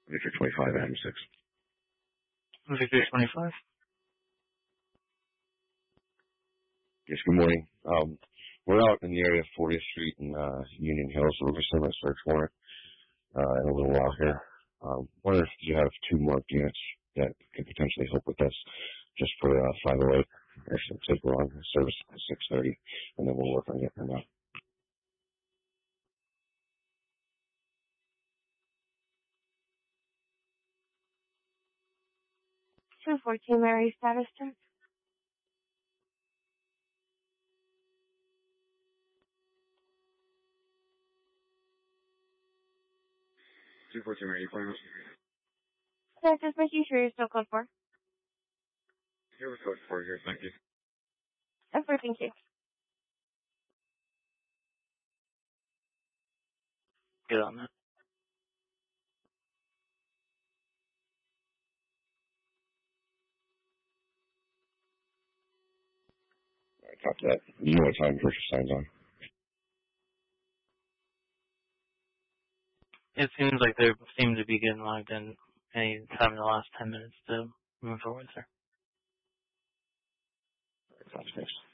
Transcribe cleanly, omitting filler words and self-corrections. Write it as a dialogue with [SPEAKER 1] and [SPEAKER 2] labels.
[SPEAKER 1] Victor 25, Adam 6.
[SPEAKER 2] Victor 25.
[SPEAKER 1] Yes, good morning. We're out in the area of 40th Street and Union Hills, so we're just doing a search warrant in a little while here. Wonder if you have 2 more units that could potentially help with this, just for 508. Actually, take we're on service at 6:30, and then we'll work on getting them out.
[SPEAKER 3] 214 Mary status check.
[SPEAKER 1] 214 Mary, you calling us?
[SPEAKER 3] So just making sure you're still code 4.
[SPEAKER 1] Here we're code 4 here, thank you.
[SPEAKER 3] Okay, thank you.
[SPEAKER 2] Good on that.
[SPEAKER 1] Alright, copy that. You know what time first signs on?
[SPEAKER 2] It seems like they seem to be getting logged in any time in the last 10 minutes to move forward, sir.
[SPEAKER 1] Alright, thanks.